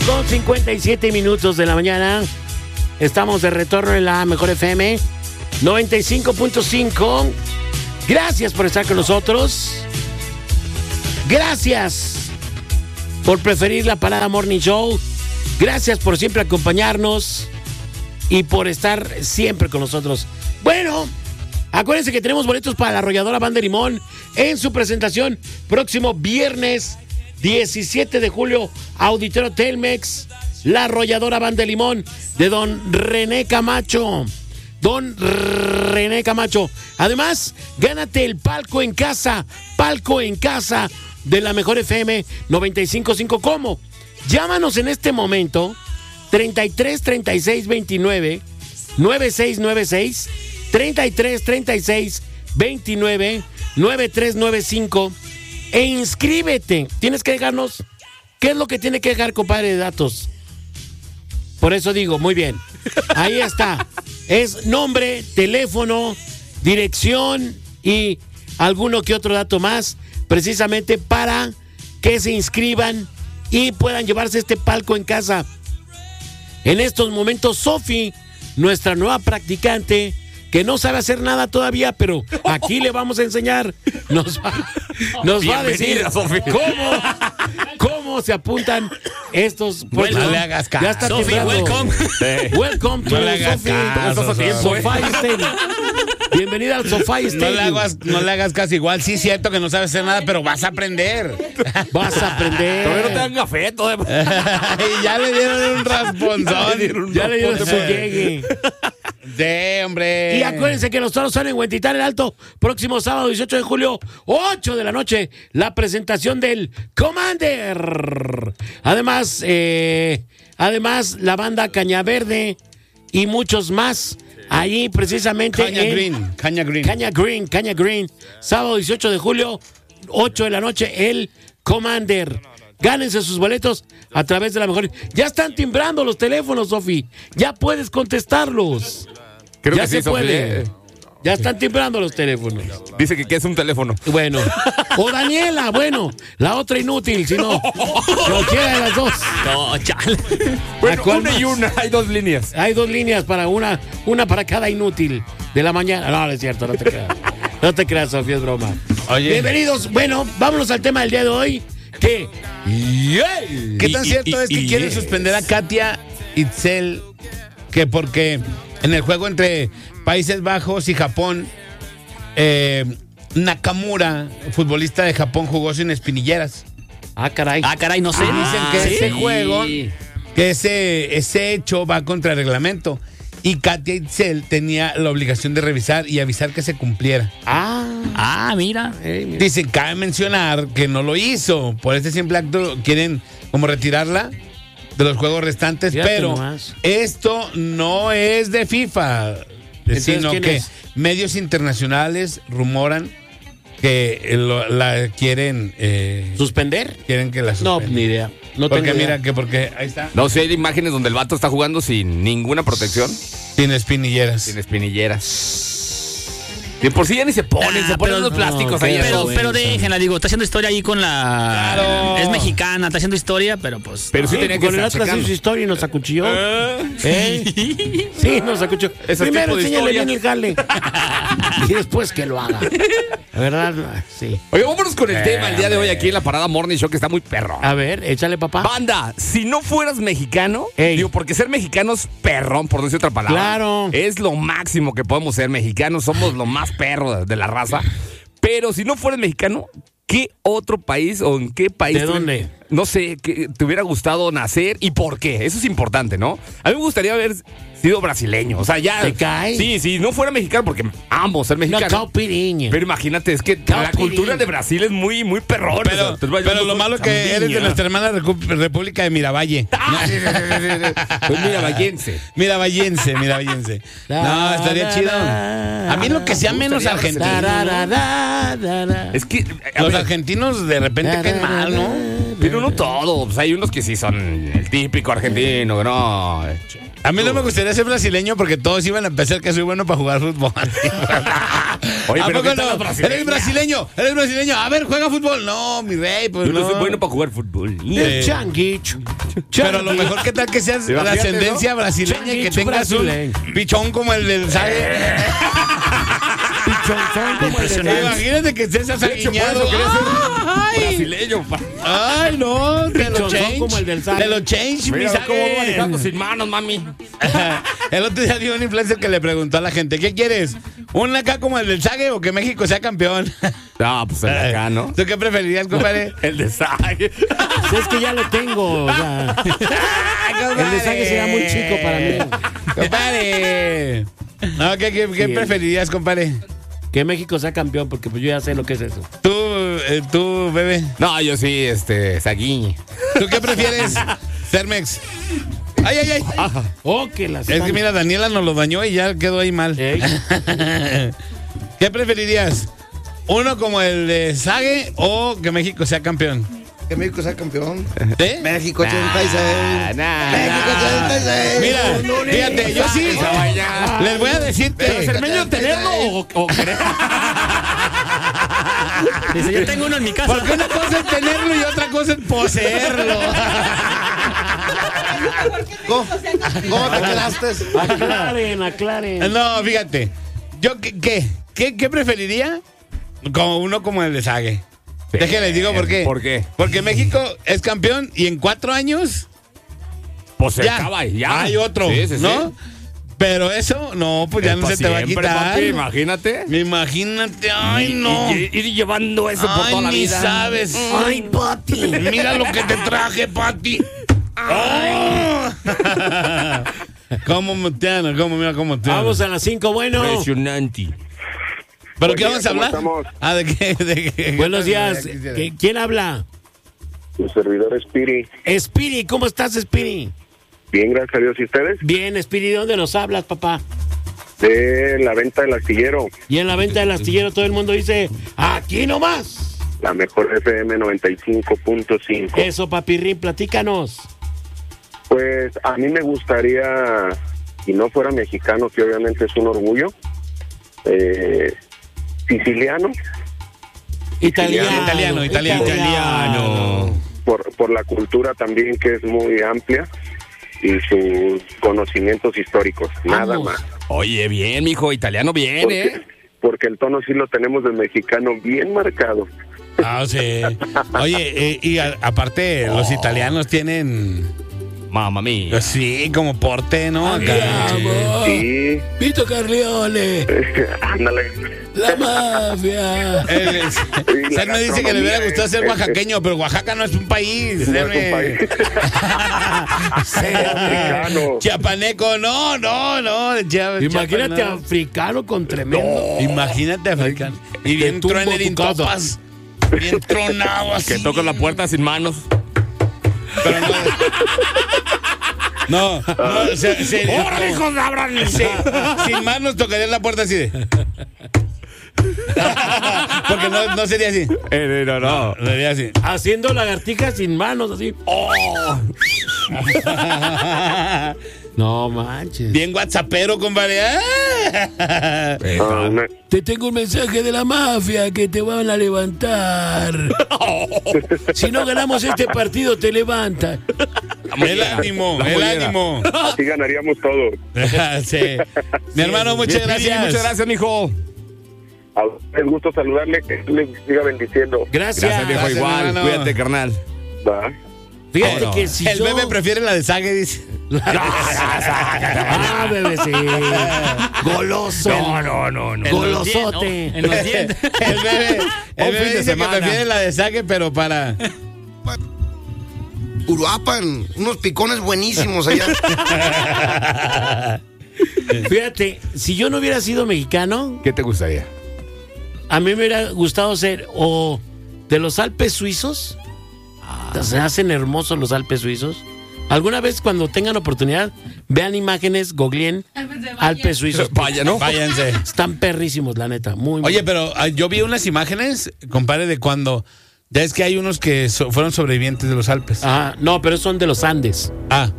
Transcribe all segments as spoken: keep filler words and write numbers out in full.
con cincuenta y siete minutos de la mañana. Estamos de retorno en la Mejor F M noventa y cinco punto cinco. Gracias por estar con nosotros. Gracias por preferir la Parada Morning Show. Gracias por siempre acompañarnos y por estar siempre con nosotros. Bueno, acuérdense que tenemos boletos para la Arrolladora Banda Limón en su presentación próximo viernes diecisiete de julio, Auditorio Telmex, la Arrolladora Banda Limón de don René Camacho. Don René Camacho. Además, gánate el palco en casa, palco en casa de la Mejor F M noventa y cinco punto cinco. ¿Cómo? Llámanos en este momento, treinta y tres, treinta y seis, veintinueve, noventa y seis noventa y seis, treinta y tres, treinta y seis, veintinueve, noventa y tres noventa y cinco, e inscríbete. Tienes que dejarnos, ¿qué es lo que tiene que dejar, compadre, de datos? Por eso digo, muy bien, ahí está. Es nombre, teléfono, dirección y alguno que otro dato más, precisamente para que se inscriban y puedan llevarse este palco en casa. En estos momentos, Sofi, nuestra nueva practicante, que no sabe hacer nada todavía, pero aquí le vamos a enseñar, nos va, nos va a decir cómo, cómo se apuntan estos. Bueno, no le hagas caso. Ya está Sofi, welcome. Sí. Welcome to no le hagas Sofi. caso, Sofá Stadium. Bienvenida al Sofá Stadium. No le hagas, no le hagas caso. Igual sí es cierto que no sabes hacer nada, pero vas a aprender. Vas a aprender. Todavía no te dan café, todavía. Y ya le dieron un rasponzón. Ya le dieron su llegue. Sí, hombre. Y acuérdense que los toros son en Huentitán el Alto, próximo sábado dieciocho de julio, ocho de la noche, la presentación del Commander. Además, eh, además la banda Caña Verde y muchos más. Ahí precisamente Caña en Green, Caña Green. Caña Green, Caña Green, sábado dieciocho de julio, ocho de la noche, el Commander. Gánense sus boletos a través de la Mejor. Ya están timbrando los teléfonos, Sofi. Ya puedes contestarlos. Creo ya que se sí, puede. Sofi. Ya están timbrando los teléfonos. Dice que, que es un teléfono. Bueno. O Daniela, bueno. La otra inútil, si no. Cualquiera de las dos. No, chale. Bueno, una más? y una. Hay dos líneas. Hay dos líneas para una, una para cada inútil de la mañana. No, no es cierto, no te creas. No te creas, Sofía, es broma. Oye. Bienvenidos. Bueno, vámonos al tema del día de hoy. ¿Qué? Yeah. ¿Qué tan Y- cierto y- es que y- quieren yes. suspender a Katia Itzel? Que porque en el juego entre Países Bajos y Japón, eh, Nakamura, futbolista de Japón, jugó sin espinilleras. Ah, caray. Ah, caray, no sé. Dicen que ¿sí? ese juego, que ese, ese hecho va contra el reglamento. Y Katia Itzel tenía la obligación de revisar y avisar que se cumpliera. Ah. Ah, mira. eh, mira. Dicen, cabe mencionar que no lo hizo. Por este simple acto quieren como retirarla de los juegos restantes. Fíjate pero nomás. esto no es de FIFA, Entonces, sino ¿quién que es? medios internacionales rumoran que lo- la quieren eh, ¿Suspender? quieren que la No, suspendan. ni idea. No porque tengo idea. mira que porque ahí está No sé, hay imágenes donde el vato está jugando sin ninguna protección, sin espinilleras. sin espinilleras. De por sí ya ni se ponen, Ah, se ponen pero- los plásticos no, ahí. qué Pero, esos. pero déjenla, digo, está haciendo historia ahí con la. Claro. Es mexicana, está haciendo historia, pero pues. Pero sí Sí, tenía que con el estar Atlas hizo checando. historia y nos acuchilló. Eh. ¿Eh? Sí, nos acuchilló. Ese Primero tipo de enséñale historia. bien el jale. Y después que lo haga. La verdad, sí. Oye, vámonos con el tema el día de hoy aquí en la Parada Morning Show, que está muy perro. A ver, échale, papá. Banda, si no fueras mexicano, Ey. digo, porque ser mexicano es perrón, por decir otra palabra. Claro. Es lo máximo que podemos ser mexicanos, somos lo más perro de, de la raza. Pero si no fueras mexicano, ¿qué otro país o en qué país? ¿De te- dónde? No sé, que te hubiera gustado nacer y por qué. Eso es importante, ¿no? A mí me gustaría haber sido brasileño. O sea, ya. ¿Te cae? Sí, si no fuera mexicano, porque amo ser No, mexicano. cao piriña. Pero imagínate, es que la Pirín. cultura de Brasil es muy, muy perrón. Pero, o sea, te vas pero llevando lo malo es con que eres de Campiña. nuestra hermana Recu- República de Miravalle. Ah, sí, sí, sí, sí, sí. Pues miravallense. Miravallense, miravallense. No, estaría chido. A mí lo que sea menos gustaría argentino. Tararara. Es que, a Los ver, argentinos de repente caen mal, ¿no? pero no todos. Hay unos que sí son el típico argentino, que no. A mí no me gustaría ser brasileño porque todos iban a empezar que soy bueno para jugar fútbol. Oye, ¿A pero poco ¿qué tal no? la brasileña? Eres brasileño, eres brasileño. A ver, juega fútbol. No, mi rey, pues Yo no no. soy bueno para jugar fútbol. El changuich. Pero a lo mejor, ¿qué tal que seas de Imagínate, ascendencia ¿no? brasileña y que Changuicho tengas un brasileño. pichón como el del Sague? Pichonzón como el de Impresionante. Imagínate que estés asaguiñado. Ay, Brasileño, pa. ay, no, te lo Pichonzón change. como el del Sague. Te lo change, mi Mira cómo va manejando Sague. sin manos, mami. El otro día dio un influencer que le preguntó a la gente, ¿qué quieres? ¿Un acá como el del Sague o que México sea campeón? No, pues el de acá, ¿no? ¿Tú qué preferirías, compadre? El de Sague. Si es que ya lo tengo. O sea, el de Sague será muy chico para mí. Compadre. No, ¿qué, qué, qué Sí. preferirías, compadre? Que México sea campeón, porque pues yo ya sé lo que es eso. Tú, eh, tú, bebé. No, yo sí, este, Saguiñe. ¿Tú qué prefieres, Cermex? Ay, ay, ay. Oh, que las. Es que mira, Daniela nos lo dañó y ya quedó ahí mal. Ey. ¿Qué preferirías? ¿Uno como el de Sague o que México sea campeón? Que México sea campeón. ¿Eh? México ochenta y seis. Nah, México ochenta y seis. Mira, fíjate, yo sí Esa vaina. les voy a decir ¿Pero que... Cermeño tenerlo o, o creer? Dice, yo tengo uno en mi casa. Porque una cosa es tenerlo y otra cosa es poseerlo. ¿Cómo, ¿Cómo te quedaste? Aclaren, aclaren. No, fíjate. ¿Yo qué, qué, qué, qué preferiría? Como uno como el de Sague. Déjenles digo por qué. ¿Por qué? Porque México es campeón y en cuatro años Pues se ya, acaba y ya. hay otro, Sí, sí, sí. ¿no? Pero eso, no, pues ya Es no pa' se te va a siempre, quitar. papi, imagínate. Imagínate, ay no. Y- y- Ir llevando eso por Ay, toda la ni vida. sabes. Ay, Pati. Mira lo que te traje, Pati. Oh. ¿Cómo mutean? ¿Cómo, mira cómo mutean? Vamos a las cinco, bueno. Impresionante. ¿Pero Buen qué día, vamos a ¿cómo hablar? estamos? Ah, ¿de qué? ¿De qué? Buenos días. Ya quisiera. ¿Qué- ¿Quién habla? Tu servidor Spiri. Spiri, ¿cómo estás, Spiri? Bien, gracias a Dios. ¿Y ustedes? Bien, Spiri, ¿de dónde nos hablas, papá? De la venta del astillero. Y en la venta del astillero todo el mundo dice, aquí nomás. La mejor F M noventa y cinco punto cinco. Eso, papirrín, platícanos. Pues a mí me gustaría, si no fuera mexicano, que obviamente es un orgullo, eh, siciliano, Italiano. Italiano, italiano. Italiano. por, por la cultura también que es muy amplia y sus conocimientos históricos. Nada Vamos. más. Oye, bien, mijo, italiano bien, Porque, ¿eh? porque el tono sí lo tenemos del mexicano bien marcado. Ah, sí. Oye, eh, y a- aparte, los italianos tienen, Mamma mía. pues sí, como porte, ¿no? Acá, Sí, Vito Carlione, ándale. la mafia. Eh, Sí, la Ser me dice que le hubiera gastronomía gustado es- ser es- oaxaqueño, pero Oaxaca no es un país. No es un Serme. país. Africano. Chiapaneco, no, no, no. de Chiapas, Imagínate Chiapas, no. africano con tremendo. Imagínate africano. Y bien tumbo truener tu en casa. topas. Bien tronado así. Que toca la puerta sin manos. Pero no. No, no, se, se, ¡Corre, hijos de Abraham! se- sin manos tocaría la puerta así de. Porque no, no sería así. Eh, no, no. Sería así. Haciendo lagartijas sin manos, así. No manches. Bien whatsappero, compadre. ¡Ah! Ah, una- Te tengo un mensaje de la mafia que te van a levantar. Si no ganamos este partido, te levantan. El ánimo, La el mollera. ánimo. así ganaríamos todos. Sí. Mi hermano, muchas Bien, Piri, gracias. Muchas gracias, mijo. A es gusto saludarle, que Dios le siga bendiciendo. Gracias. Gracias, viejo. Gracias, Igual. hermano. Cuídate, carnal. Va. Fíjate Vámonos. que si El yo... bebé prefiere la de Sague, dice. Ah, bebé, sí. Goloso. No, no, no, no. Golosote. En los dientes. El bebé, el Un bebé fin de dice que semana. prefiere la de Sague, pero para. Uruapan, unos picones buenísimos allá. Fíjate, si yo no hubiera sido mexicano, ¿Qué te gustaría? a mí me hubiera gustado ser o de los Alpes suizos. Se hacen hermosos los Alpes suizos. Alguna vez cuando tengan oportunidad, vean imágenes, googleen Alpes suizos. Vaya, ¿no? Váyanse. Están perrísimos, la neta. Muy, muy. Oye, pero ah, yo vi unas imágenes, compadre, de cuando. Ya es que hay unos que so- fueron sobrevivientes de los Alpes. Ajá, no, pero son de los Andes. Ah,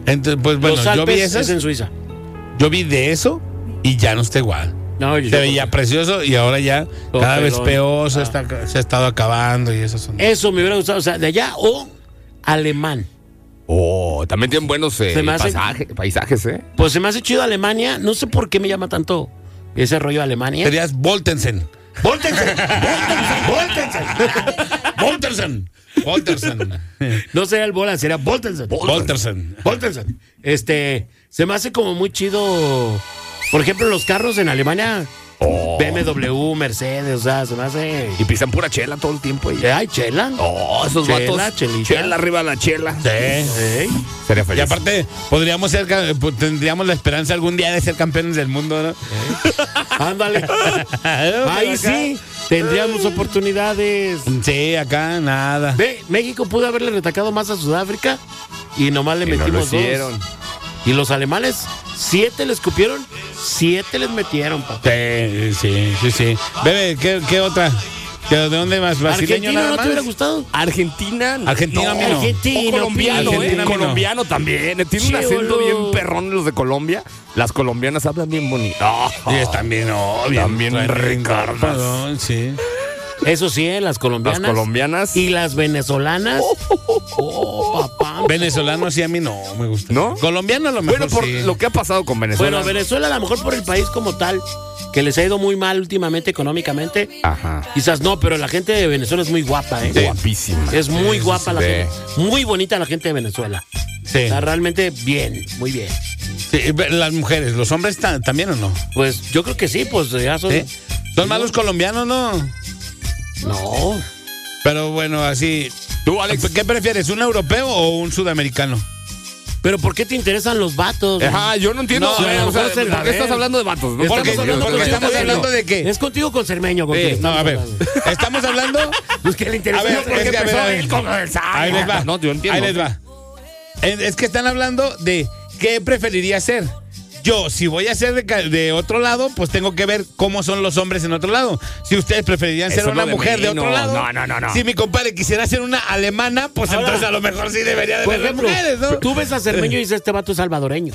Entonces, pues bueno, Los yo vi Alpes esas, es en Suiza. yo vi de eso y ya no está igual. No, yo- Se veía precioso y ahora ya Todo cada vez pelón. peor, se, Ah. está, se ha estado acabando y esas son. Eso me hubiera gustado, o sea, de allá o alemán. Oh, también tienen buenos eh, Se me hace- pasaje- paisajes, ¿eh? Pues se me hace chido Alemania, no sé por qué me llama tanto ese rollo de Alemania. Serías Voltensen. ¡Voltensen! ¡Voltensen! Voltensen. Voltensen. No sería el Bola, sería Voltensen. Voltensen. Voltensen. Este, se me hace como muy chido, por ejemplo, los carros en Alemania, Oh. B M W, Mercedes, o sea, se me hace... Y pisan pura chela todo el tiempo. Y... Ay, chela. Oh, esos Chela, vatos. chelita. Chela arriba de la chela. Sí. Ey. Sería Y feliz. aparte, podríamos ser, ca- pues, tendríamos la esperanza algún día de ser campeones del mundo, ¿no? Ándale. Ahí sí, tendríamos oportunidades. Sí, acá nada. Ve, México pudo haberle retacado más a Sudáfrica y nomás le Y no lo metimos dos. hicieron. Y los alemanes, siete les cupieron, siete les metieron, papá. Sí, sí, sí, sí. Bebe, ¿qué, qué otra? ¿De dónde más? ¿Brasileño ¿Argentina nada no te más? hubiera gustado? Argentina. Argentina a mí no. Argentina, O colombiano, pide. ¿eh? Argentina a mí no. Colombiano también. eh, Tiene un acento Chíbolo. bien perrón los de Colombia. Las colombianas hablan bien bonito. Sí, están bien, no, bien, También bien ricardas. perdón, sí. Eso sí, ¿eh? Las colombianas. Las colombianas. Y las venezolanas. Oh, papá. Venezolano sí a mí no me gusta. ¿No? Colombiano a lo mejor Bueno, por sí. lo que ha pasado con Venezuela. Bueno, Venezuela a lo mejor por el país como tal, que les ha ido muy mal últimamente económicamente. Ajá. Quizás no, pero la gente de Venezuela es muy guapa, ¿eh? Guapísima. Es muy Sí, guapa sí, la sí. gente. Muy bonita la gente de Venezuela. Sí. Está realmente bien, muy bien. Sí, las mujeres, los hombres ta- también o no. Pues yo creo que sí, pues ya son. ¿Sí? Son malos colombianos, ¿no? No. Pero bueno, así. Tú, Alex. ¿Qué prefieres, un europeo o un sudamericano? Pero ¿por qué te interesan los vatos? Ajá, yo no entiendo. No, a ver, no, o sea, no, ¿por a qué ver. estás hablando de vatos? No Porque- estamos hablando porque de estamos vatos. hablando de qué. Es contigo con Cermeño. Con Sí, quien No, estamos a ver. hablando. Estamos hablando. Pues que le interesa. A ver, ¿Por qué es que, a ver, empezó a ver. él con el saco? Ahí les va. No, yo entiendo. Ahí les va. Es es que están hablando de qué preferiría ser. Yo, si voy a ser de, ca- de otro lado, pues tengo que ver cómo son los hombres en otro lado. Si ustedes preferirían ser Eso una no de mujer de mí, otro no, lado. no, no, no, no. Si mi compadre quisiera ser una alemana, pues Ahora, entonces a lo mejor sí debería de Por ver las ejemplo, mujeres, ¿no? tú ves a Cermeño y dices, este vato es salvadoreño.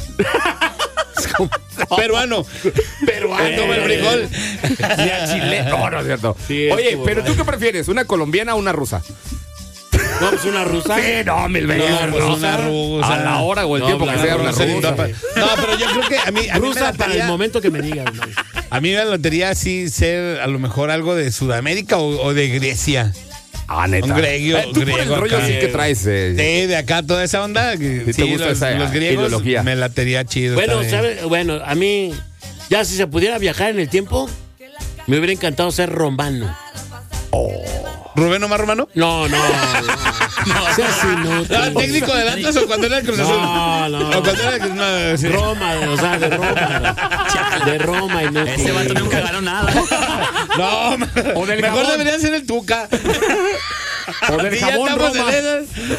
Peruano. Peruano, el frijol. Ni a Chile. No, no es cierto. Sí, Oye, estuvo pero bueno. ¿tú qué prefieres? ¿Una colombiana o una rusa? No, pues una rusa. Sí, no, mil veces. No, pues rusa. una rusa. A la hora o el No, tiempo la que sea una rusa, rusa. No, pero yo creo que a mí, a mí me Rusa para el latería- momento que me digas. ¿no? A mí me latería así ser a lo mejor algo de Sudamérica o, o de Grecia. Ah, neta. Un griego, Eh, tú por el griego rollo acá. así que traes. eh, Sí, de acá toda esa onda. que- Sí, te gusta los, esa los griegos ideología. me latería chido. Bueno, también. ¿sabe? Bueno, a mí, ya si se pudiera viajar en el tiempo, me hubiera encantado ser romano. ¿Rubén Omar Romano? No, no. No, seas inútil. ¿No, el técnico del Atlas o cuando era el Cruz Azul? No, no. O cuando era el Cruz no, sí. Roma, o sea, de Roma. De Roma, inútil. Ese vato nunca ganó nada. No, ma- O del mejor jabón. debería ser el Tuca. O del Y ya jabón estamos Roma. en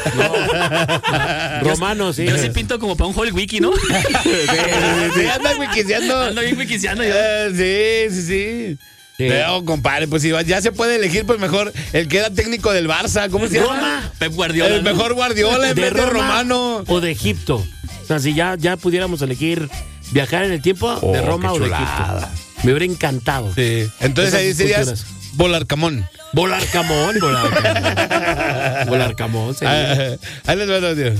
esas. Romano, sí. Yo sí pinto como para un Hall Wiki, ¿no? Sí, anda wikisiando. Ando bien wikisiando yo. Eh, sí, sí, sí. Sí. Pero, compadre, pues si va- ya se puede elegir, pues mejor el que era técnico del Barça. ¿Cómo se llama? Roma. Pep Guardiola. El ¿no? mejor Guardiola en De vez de Roma Romano. o de Egipto. O sea, si ya, ya pudiéramos elegir viajar en el tiempo, de Oh, Roma qué o de chulada. Egipto. Me hubiera encantado. Sí. Entonces Esas ahí serías culturas. Volarcamón. Volar camón, volar camón. Volar camón, sería. Ah, ahí les va el audio.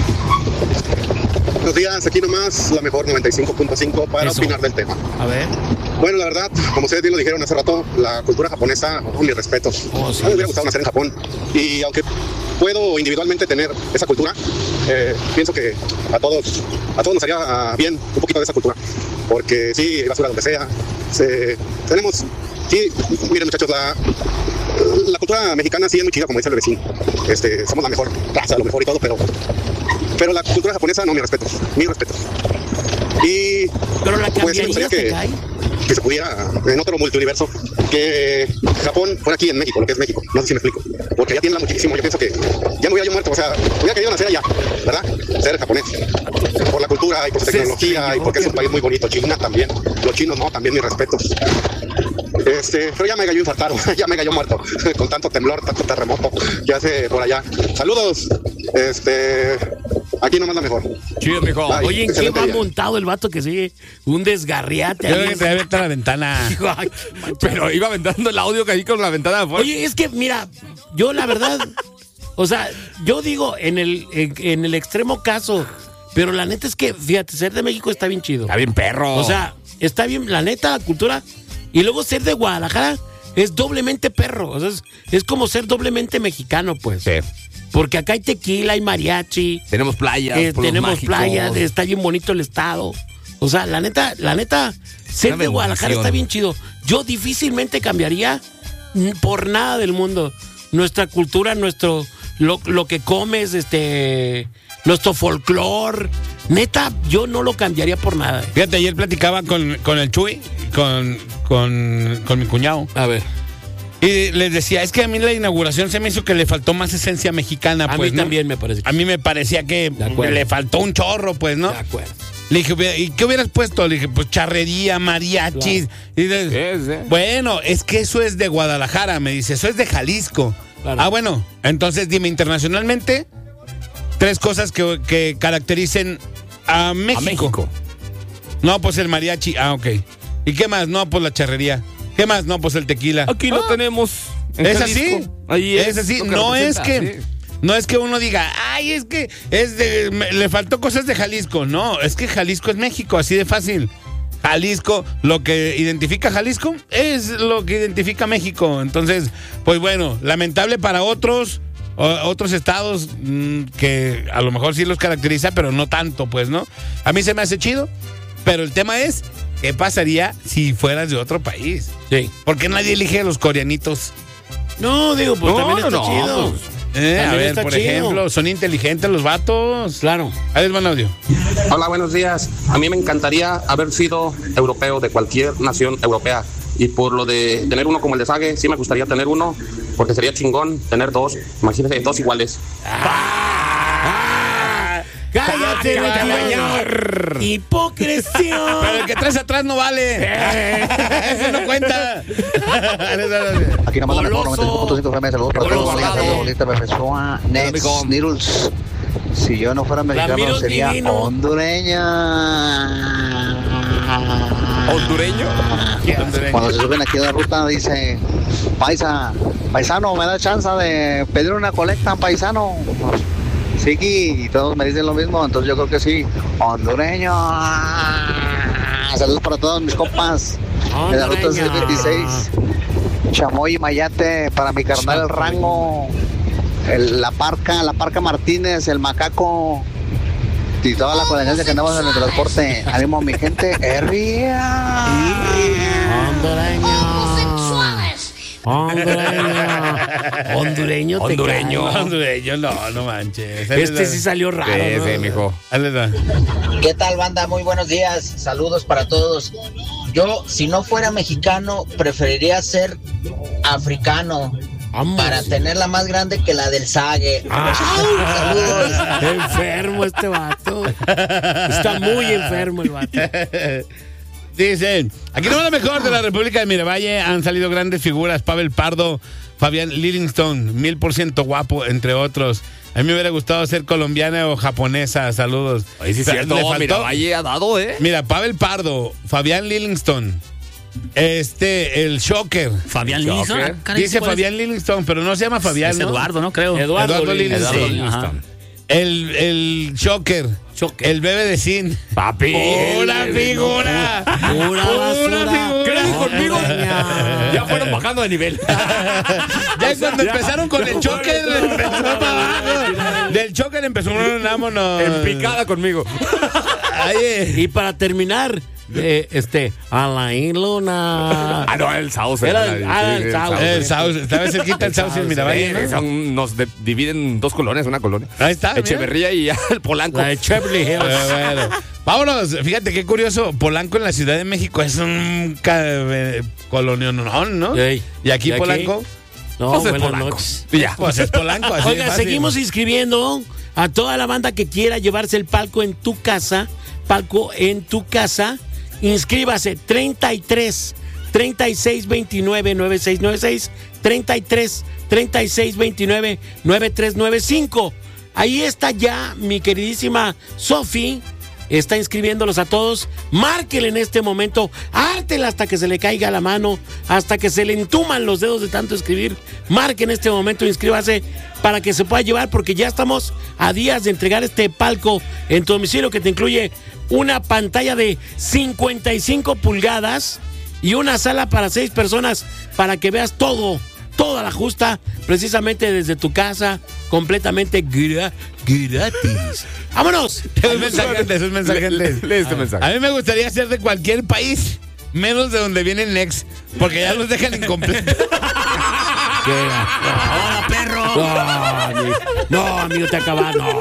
Buenos días, aquí nomás la mejor noventa y cinco punto cinco para Eso. opinar del tema. A ver. Bueno, la verdad, como ustedes bien lo dijeron hace rato, la cultura japonesa, oh, mis respetos. Oh, sí, a mí me hubiera sí. gustado nacer en Japón. Y aunque puedo individualmente tener esa cultura, eh, pienso que a todos, a todos nos haría ah, bien un poquito de esa cultura. Porque sí, hay basura donde sea. Se- tenemos, sí, miren muchachos, la, la cultura mexicana sí es muy chida, como dice el vecino. Este, somos la mejor raza, lo mejor y todo, pero, pero la cultura japonesa, no, mis respetos, mis respetos. Y Pero la pues sí, me cambiarías, gustaría te que, cae. que se pudiera en otro multiuniverso, que Japón fuera aquí en México, lo que es México. No sé si me explico. Porque ya tiembla muchísimo. Yo pienso que ya me hubiera yo muerto. O sea, hubiera querido nacer allá, ¿verdad? Ser japonés. Por la cultura y por su tecnología y porque es un país muy bonito. China también. Los chinos no, también mis respetos. Este, pero ya me cayó infartado, ya me cayó muerto con tanto temblor, tanto terremoto que hace por allá. Saludos. Este, aquí nomás la mejor. Chido, mijo. Bye. Oye, ¿en qué Excelente va día. montado el vato que sigue? Un desgarriate. Yo ahí. creo que te había abierto la ventana. Hijo, ay, qué manchado. Pero iba aventando el audio que ahí con la ventana de afuera. Oye, es que, mira, yo la verdad, o sea, yo digo en el, en, en el extremo caso, pero la neta es que, fíjate, ser de México está bien chido. Está bien perro. O sea, está bien, la neta, la cultura. Y luego ser de Guadalajara es doblemente perro. O sea, es, es como ser doblemente mexicano, pues. Sí. Porque acá hay tequila, hay mariachi. Tenemos playas, eh, pueblos tenemos mágicos. playas, está bien bonito el estado. O sea, la neta, la neta, ser Una de Guadalajara bendición. está bien chido. Yo difícilmente cambiaría mm, por nada del mundo nuestra cultura, nuestro lo, lo que comes, este, nuestro folclore. Neta, yo no lo cambiaría por nada. Fíjate, ayer platicaba con, con el Chuy, con, con, con mi cuñado. A ver, Y les decía, es que a mí la inauguración se me hizo que le faltó más esencia mexicana, a pues, mí ¿no? también me parece. A mí me parecía que De acuerdo. le faltó un chorro, pues, ¿no? De acuerdo. Le dije, ¿y qué hubieras puesto? Le dije, pues charrería, mariachis. Y de- Sí, sí. Bueno, es que eso es de Guadalajara, me dice, eso es de Jalisco. Claro. Ah, bueno, entonces dime, internacionalmente, tres cosas que, que caractericen a México. A México. No, pues el mariachi, ah, ok. ¿Y qué más? No, pues la charrería. ¿Qué más? No, pues el tequila. Aquí lo Ah, tenemos. en Es Jalisco. así, Ahí es así. lo No es representa, que, sí. no es que uno diga, ay, es que es de, me- le faltó cosas de Jalisco. No, es que Jalisco es México, así de fácil. Jalisco, lo que identifica Jalisco es lo que identifica México. Entonces, pues bueno, lamentable para otros, o- otros estados mm, que a lo mejor sí los caracteriza, pero no tanto, pues, ¿no? A mí se me hace chido, pero el tema es, ¿qué pasaría si fueras de otro país? Sí. ¿Por qué nadie elige a los coreanitos? No, digo, pues No, también está no, chido. pues, Eh, a También ver, está por chido. ejemplo, son inteligentes los vatos. Claro. Ahí les van audio. Hola, buenos días. A mí me encantaría haber sido europeo de cualquier nación europea. Y por lo de tener uno como el de Sage, sí me gustaría tener uno, porque sería chingón tener dos. Imagínense, dos iguales. ¡Cállate, Ah, señor! ¡Hipocresía! Pero el que traes atrás no vale. Eso no cuenta. Aquí nomás la mejor, Goloso. noventa y cinco punto cinco F M, saludos para todos, Goloso. María, Bolita, Befesua, Next, amigo. Needles. Si yo no fuera mexicano, Ramiro sería Divino. hondureña. ¿Hondureño? Cuando se suben aquí a la ruta, dice, paisa, paisano, me da chance de pedir una colecta, paisano. Sí, y todos me dicen lo mismo, entonces yo creo que sí, hondureño. Saludos para todos mis compas de la ruta Hondureño. seiscientos veintiséis. Chamoy y Mayate, para mi carnal el Rango, el- la Parca, la Parca Martínez, el Macaco y toda la colindancia que andamos en el transporte. Ánimo mi gente, herria. Hondureño. Hondureño. Hondureño. te Hondureño. cae. Hondureño, no, no manches. Ahí les Este va. sí salió raro. Sí, ¿no? sí, mijo. Ahí les va. ¿Qué tal, banda? Muy buenos días. Saludos para todos. Yo, si no fuera mexicano, preferiría ser africano Vamos. para tenerla más grande que la del Sage. Ah. Saludos. Enfermo este vato. Está muy enfermo el vato. Dicen, aquí no es la mejor de la República de Miravalle, han salido grandes figuras, Pavel Pardo, Fabián Livingston, mil por ciento guapo, entre otros. A mí me hubiera gustado ser colombiana o japonesa, saludos. Ahí sí es O sea, cierto. le faltó- Mira, Valle ha dado, ¿eh? Mira, Pavel Pardo, Fabián Livingston, este, el Shocker. Fabián Shocker. Livingston. ah, caray, Dice ¿cuál es? Fabián Livingston, pero no se llama Fabián, Es ¿no? Eduardo, ¿no? Creo. Eduardo, Eduardo Livingston. Livingston. Sí, ajá. El, el Shocker, Shocker. el bebé de Sin. Papi. ¡Pura figura! Pura basura. figura! ¿Crees conmigo? Hondureña. Ya fueron bajando de nivel. Ya cuando empezaron con el Shocker, empezó para abajo. Del Shocker empezó, vámonos. En picada conmigo. Ay, Y para terminar, eh, este, Alain Luna. Ah, no, el Sauce. Era el- ah, el Sauce. el Sauce, estaba cerquita el Sauce en Miravalle, ¿no? Eh, son- nos de- dividen en dos colonias, una colonia. Ahí está, mira. Echeverría y el Polanco. La de Beverly Hills. Eh, bueno. Vámonos, fíjate qué curioso, Polanco en la Ciudad de México es un ca- eh, colonión, ¿no? Ey. Y aquí ¿Y aquí? Polanco, No, Pues es buenas Polanco. noches. y ya, pues es Polanco. Así de Oiga, fácil. seguimos inscribiendo a toda la banda que quiera llevarse el palco en tu casa. Palco en tu casa. Inscríbase treinta y tres, treinta y seis, veintinueve, noventa y seis noventa y seis, treinta y tres, treinta y seis, veintinueve, noventa y tres noventa y cinco. ahí está ya mi queridísima Sofi. Está inscribiéndolos a todos. Márquele en este momento. Hártela hasta que se le caiga la mano. Hasta que se le entuman los dedos de tanto escribir. Marque en este momento. Inscríbase para que se pueda llevar. Porque ya estamos a días de entregar este palco en tu domicilio. Que te incluye una pantalla de cincuenta y cinco pulgadas. Y una sala para seis personas. Para que veas todo. Toda la justa, precisamente desde tu casa, completamente gra- gratis. ¡Vámonos! Esos mensajes, esos mensajes. Lee, lee este mensaje. A mí me gustaría ser de cualquier país, menos de donde viene el Next, porque ya los dejan incompletos. ¡Hola, perro! No, amigo, no, amigo, te acabas, no.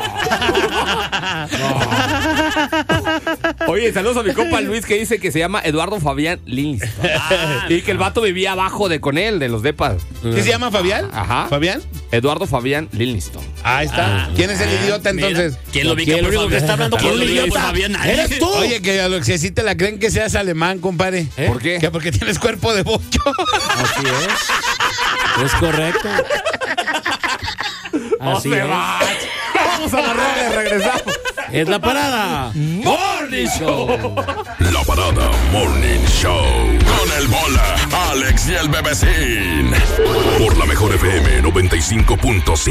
no. Oye, saludos a mi compa Luis que dice que se llama Eduardo Fabián Lins. Ah, y que el vato vivía abajo de con él, de los depas. ¿Qué se llama Fabián? Ajá. ¿Fabián? Eduardo Fabián Livingston. Ahí está. Ah, ¿Quién es el idiota entonces? ¿Quién lo ubica ¿Quién por lo único que Fabián? está hablando ¿Quién con lo el ubica por idiota? Fabián? Nadie. ¿Eres tú? Oye, que a lo que sí te la creen que seas alemán, compadre. ¿Eh? ¿Por qué? Que porque tienes cuerpo de bocho. Así es. Es correcto. Así No se es. va. Vamos a la rola y regresamos. Es la parada. Morning Show. La Parada Morning Show. Con el Bola, Alex y el Bebecín. Por la mejor F M noventa y cinco punto cinco.